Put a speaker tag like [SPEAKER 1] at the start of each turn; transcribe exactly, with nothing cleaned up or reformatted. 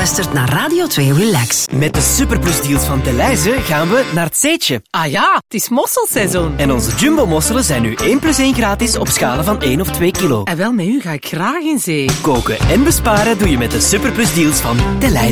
[SPEAKER 1] luistert naar Radio twee Relax.
[SPEAKER 2] Met de Superplus deals van Delhaize gaan we naar het Zeetje.
[SPEAKER 3] Ah ja, het is mosselseizoen.
[SPEAKER 2] En onze jumbo-mosselen zijn nu één plus één gratis op schalen van één of twee kilo.
[SPEAKER 3] En wel, met u ga ik graag in zee.
[SPEAKER 2] Koken en besparen doe je met de Superplus deals van Delhaize.